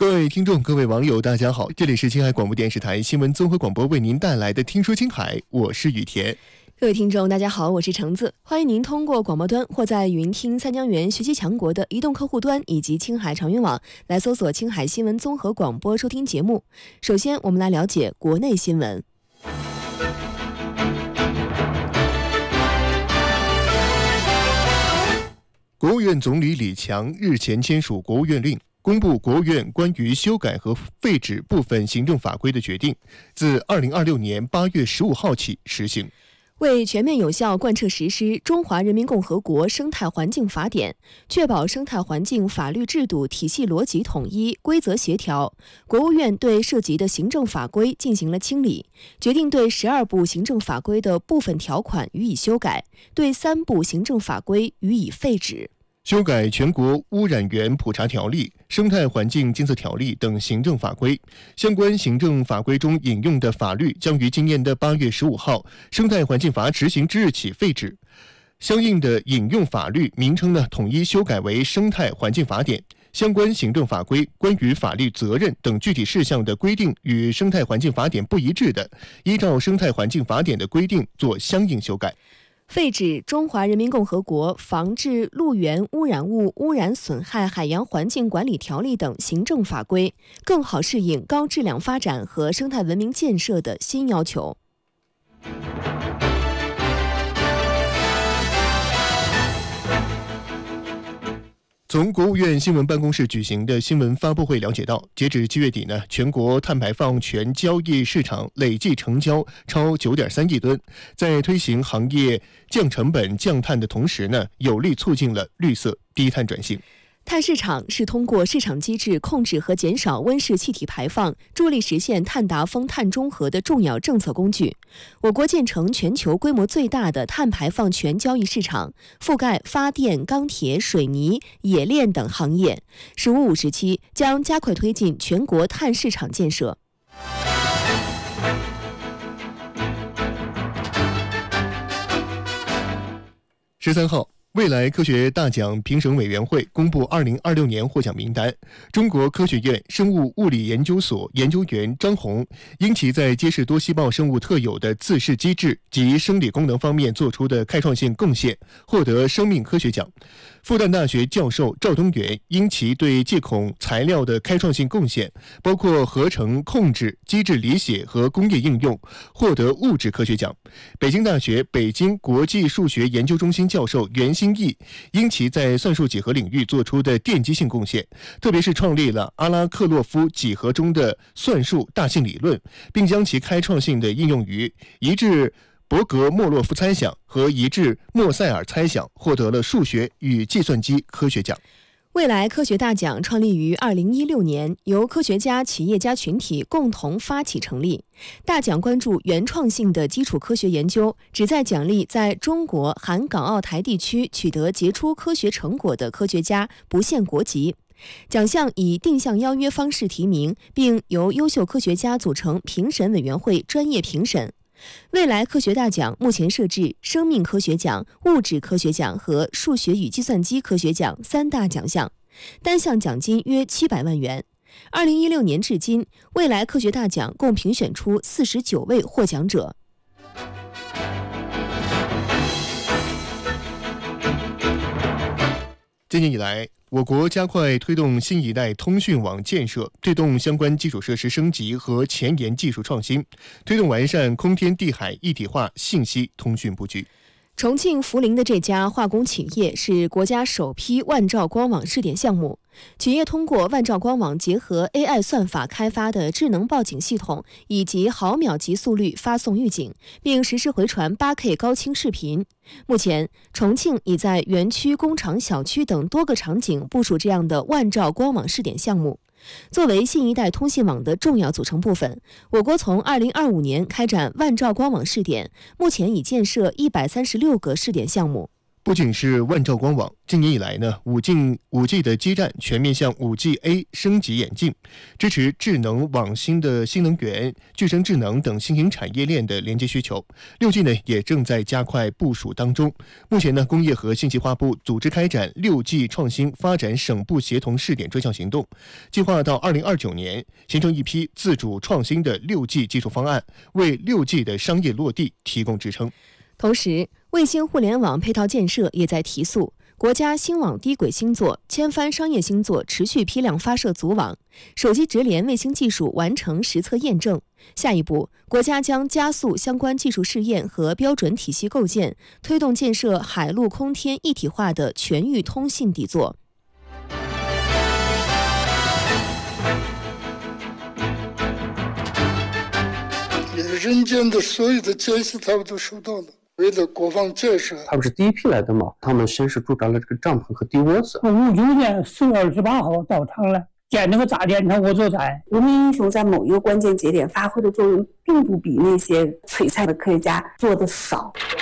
各位听众、各位网友，大家好，这里是青海广播电视台新闻综合广播为您带来的《听说青海》，我是雨田。 各位听众，大家好，我是橙子，欢迎您通过广播端或在云听三江源学习强国的移动客户端以及青海长云网来搜索青海新闻综合广播收听节目。首先，我们来了解国内新闻。 国务院总理李强日前签署国务院令，公布国务院关于修改和废止部分行政法规的决定，自2026年8月15号起实行。 为全面有效贯彻实施《中华人民共和国生态环境法典》，确保生态环境法律制度体系逻辑统一、规则协调，国务院对涉及的行政法规进行了清理，决定对12部行政法规的部分条款予以修改，对3部行政法规予以废止。 修改全国污染源普查条例、生态环境监测条例等行政法规，相关行政法规中引用的法律将于今年的8月15号生态环境法执行之日起废止。相应的引用法律名称统一修改为生态环境法典，相关行政法规关于法律责任等具体事项的规定与生态环境法典不一致的，依照生态环境法典的规定做相应修改。 废止《中华人民共和国防治陆源污染物污染损害海洋环境管理条例》等行政法规，更好适应高质量发展和生态文明建设的新要求。 从国务院新闻办公室举行的新闻发布会了解到，截止7月底全国碳排放全交易市场累计成交超9.3亿吨，在推行行业降成本、降碳的同时有力促进了绿色低碳转型。 碳市场是通过市场机制控制和减少温室气体排放，助力实现碳达峰、碳中和的重要政策工具。我国建成全球规模最大的碳排放全交易市场，覆盖发电、钢铁、水泥、冶炼等行业。“十五五”时期将加快推进全国碳市场建设。 13号。未来科学大奖评审委员会公布2026年获奖名单，中国科学院生物物理研究所研究员张红因其在揭示多细胞生物特有的自噬机制及生理功能方面做出的开创性贡献，获得生命科学奖。复旦大学教授赵东元因其对介孔材料的开创性贡献，包括合成控制、机制理解和工业应用，获得物质科学奖。北京大学北京国际数学研究中心教授袁新义因其在算术几何领域做出的奠基性贡献，特别是创立了阿拉克洛夫几何中的算术大性理论，并将其开创性的应用于一致伯格莫洛夫猜想和一致莫塞尔猜想，获得了数学与计算机科学奖。 未来科学大奖创立于2016年，由科学家、企业家群体共同发起成立。大奖关注原创性的基础科学研究，旨在奖励在中国含港澳台地区取得杰出科学成果的科学家，不限国籍。奖项以定向邀约方式提名，并由优秀科学家组成评审委员会专业评审。未来科学大奖目前设置生命科学奖、物质科学奖和数学与计算机科学奖3大奖项，单项奖金约700万元。2016年至今，未来科学大奖共评选出49位获奖者。 今年以来，我国加快推动新一代通讯网建设，推动相关基础设施升级和前沿技术创新，推动完善空天地海一体化信息通讯布局。 重庆涪陵的这家化工企业是国家首批万兆光网试点项目。企业通过万兆光网结合 AI 算法开发的智能报警系统，以及毫秒级速率发送预警，并实时回传 8K 高清视频。目前，重庆已在园区、工厂、小区等多个场景部署这样的万兆光网试点项目。作为新一代通信网的重要组成部分，我国从2025年开展万兆光网试点，目前已建设136个试点项目。 不仅是万兆光网，今年以来呢，5G 的基站全面向 5G-A 升级演进，支持智能网新的新能源、具身智能等新型产业链的连接需求。6G 呢也正在加快部署当中。目前呢，工业和信息化部组织开展6G 创新发展省部协同试点专项行动，计划到2029年形成一批自主创新的6G 技术方案，为6G 的商业落地提供支撑。 同时，卫星互联网配套建设也在提速，国家星网低轨星座、千帆商业星座持续批量发射组网，手机直连卫星技术完成实测验证。下一步，国家将加速相关技术试验和标准体系构建，推动建设海陆空天一体化的全域通信底座。 人间的所有的艰辛他们都受到了。为了国防建设， 他们是第一批来的嘛，他们先是驻扎了这个帐篷和地窝子。 59年4月28号到场了，建那个大电厂我就在。 无名英雄在某一个关键节点发挥的作用，并不比那些璀璨的科学家做的少。